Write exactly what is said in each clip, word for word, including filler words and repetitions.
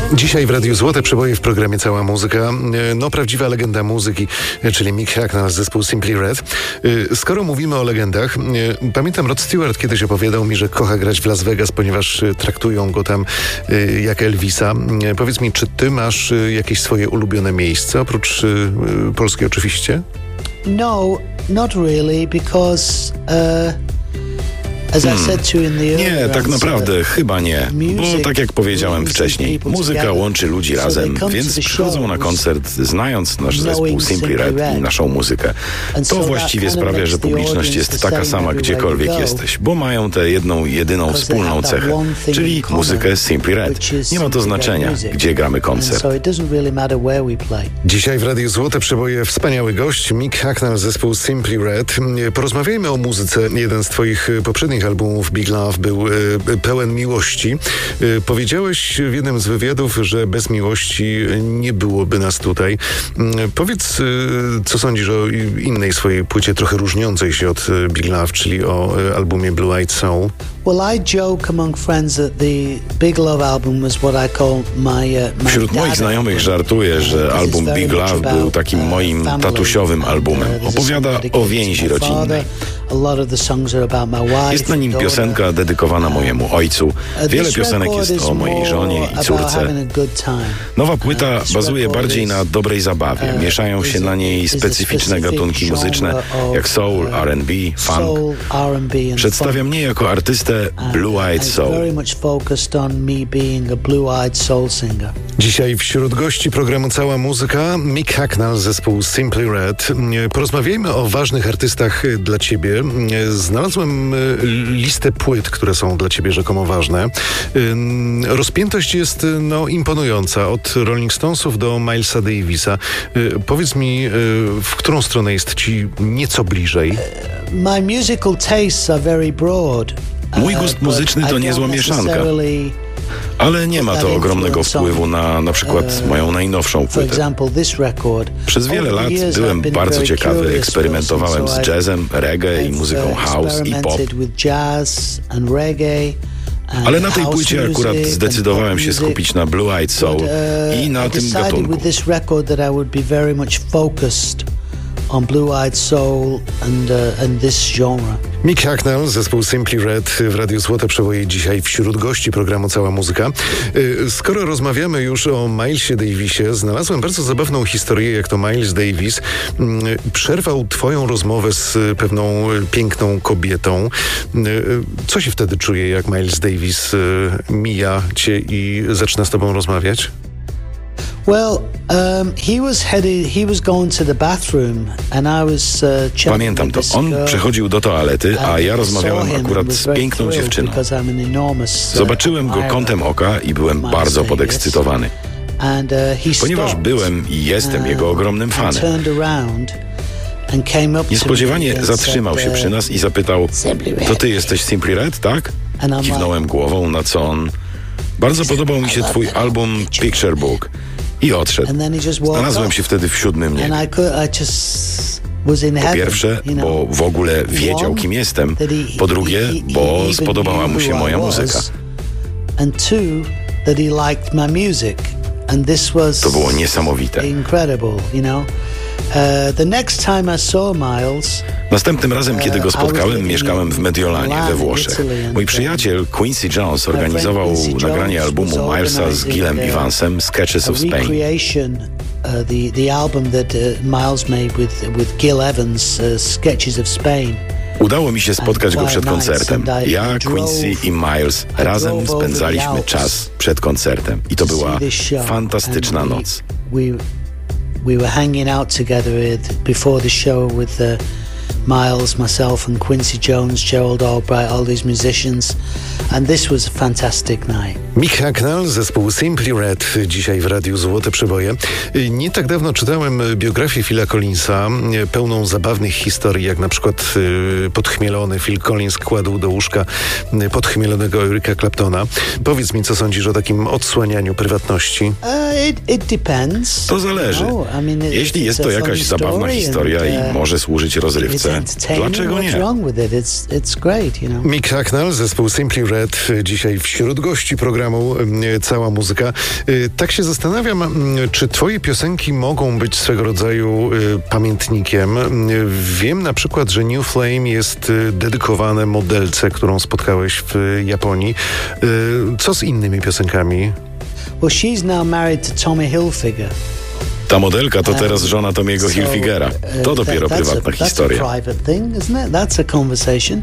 Dzisiaj w Radiu Złote Przeboje w programie Cała Muzyka. No, prawdziwa legenda muzyki, czyli Mick Hucknall z zespół Simply Red. Skoro mówimy o legendach, pamiętam Rod Stewart kiedyś opowiadał mi, że kocha grać w Las Vegas, ponieważ traktują go tam jak Elvisa. Powiedz mi, czy ty masz jakieś swoje ulubione miejsce, oprócz Polski oczywiście? No, not really, because... Uh... Hmm. Nie, tak naprawdę chyba nie, bo tak jak powiedziałem wcześniej, muzyka łączy ludzi razem, więc przychodzą na koncert znając nasz zespół Simply Red i naszą muzykę. To właściwie sprawia, że publiczność jest taka sama gdziekolwiek jesteś, bo mają tę jedną, jedyną wspólną cechę, czyli muzykę Simply Red. Nie ma to znaczenia, gdzie gramy koncert. Dzisiaj w Radiu Złote Przeboje wspaniały gość, Mick Hucknall z zespół Simply Red. Porozmawiajmy o muzyce. Jeden z twoich poprzednich albumów Big Love był e, pełen miłości. E, powiedziałeś w jednym z wywiadów, że bez miłości nie byłoby nas tutaj. E, powiedz, e, co sądzisz o innej swojej płycie, trochę różniącej się od Big Love, czyli o e, albumie Blue Eyed Soul? Wśród moich znajomych żartuję, że album Big Love był takim moim tatusiowym albumem. Opowiada o więzi rodzinnej. Jest na nim piosenka dedykowana mojemu ojcu. Wiele piosenek jest o mojej żonie i córce. Nowa płyta bazuje bardziej na dobrej zabawie. Mieszają się na niej specyficzne gatunki muzyczne, jak soul, R and B, funk. Przedstawia mnie jako artystę Blue Eyed Soul. Dzisiaj wśród gości programu Cała Muzyka Mick Hucknall z zespół Simply Red. Porozmawiajmy o ważnych artystach dla ciebie. Znalazłem listę płyt, które są dla ciebie rzekomo ważne. Rozpiętość jest no, imponująca. Od Rolling Stonesów do Milesa Davisa. Powiedz mi, w którą stronę jest ci nieco bliżej? My musical tastes are very broad. Mój gust muzyczny to niezła mieszanka, ale nie ma to ogromnego wpływu na na przykład moją najnowszą płytę. Przez wiele lat byłem bardzo ciekawy, eksperymentowałem z jazzem, reggae i muzyką house i pop. Ale na tej płycie akurat zdecydowałem się skupić na Blue Eyed Soul i na tym gatunku. On Blue-Eyed Soul and, uh, and this genre. Mick Hucknall, zespół Simply Red w Radiu Złote Przeboje dzisiaj wśród gości programu Cała Muzyka. Skoro rozmawiamy już o Milesie Davisie, znalazłem bardzo zabawną historię, jak to Miles Davis przerwał twoją rozmowę z pewną piękną kobietą. Co się wtedy czuje, jak Miles Davis mija cię i zaczyna z tobą rozmawiać? Well, um, he was headed, he was going to the bathroom and I was uh, Pamiętam to. On przechodził do toalety, a ja rozmawiałem akurat z piękną dziewczyną. Zobaczyłem go kątem oka i byłem bardzo podekscytowany. Ponieważ byłem i jestem jego ogromnym fanem. Niespodziewanie zatrzymał się przy nas i zapytał: to ty jesteś Simply Red, tak? Kiwnąłem głową, na co on: bardzo podobał mi się twój album Picture Book. I odszedł. Znalazłem się wtedy w siódmym niebie. Po pierwsze, bo w ogóle wiedział, kim jestem. Po drugie, bo spodobała mu się moja muzyka. To było niesamowite. Następnym razem, kiedy go spotkałem, mieszkałem w Mediolanie we Włoszech. Mój przyjaciel Quincy Jones organizował nagranie albumu Milesa z Gilem Evansem, Sketches of Spain. Udało mi się spotkać go przed koncertem. Ja, Quincy i Miles razem spędzaliśmy czas przed koncertem i to była fantastyczna noc. We were hanging out together before the show with uh, Miles, myself and Quincy Jones, Gerald Albright, all these musicians. And this was a fantastic night. Mick Hucknall, zespół Simply Red, dzisiaj w Radiu Złote Przeboje. Nie tak dawno czytałem biografię Phila Collinsa, pełną zabawnych historii, jak na przykład podchmielony Phil Collins kładł do łóżka podchmielonego Erica Claptona. Powiedz mi, co sądzisz o takim odsłanianiu prywatności? Uh, it, it depends. To zależy. No, I mean, jeśli jest to jakaś zabawna historia and, uh, i może służyć rozrywce, dlaczego nie? It's, it's great, you know? Mick Hucknall, zespół Simply Red, dzisiaj wśród gości programu programu Cała Muzyka. Tak się zastanawiam, czy twoje piosenki mogą być swego rodzaju pamiętnikiem. Wiem na przykład, że New Flame jest dedykowane modelce, którą spotkałeś w Japonii. Co z innymi piosenkami? Well, she's now married to Tommy Hilfiger. Ta modelka to teraz żona Tommy'ego Hilfigera. To dopiero prywatna historia. That's a private thing, isn't it? That's a conversation.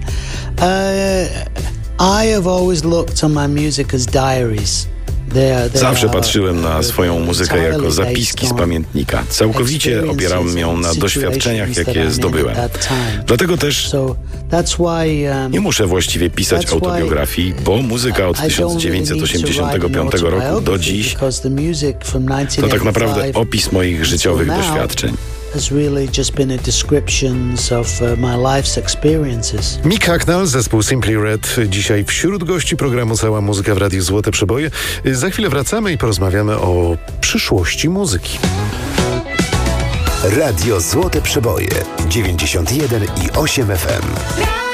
Uh, I have always looked on my music as diaries. Zawsze patrzyłem na swoją muzykę jako zapiski z pamiętnika. Całkowicie opierałem ją na doświadczeniach, jakie zdobyłem. Dlatego też nie muszę właściwie pisać autobiografii, bo muzyka od tysiąc dziewięćset osiemdziesiątego piątego roku do dziś to tak naprawdę opis moich życiowych doświadczeń. Has really just been a descriptions of uh, my life's experiences. Mick Hucknall, zespół Simply Red, dzisiaj wśród gości programu Cała Muzyka w Radiu Złote Przeboje. Za chwilę wracamy i porozmawiamy o przyszłości muzyki. Radio Złote Przeboje, dziewięćdziesiąt jeden i osiem F M.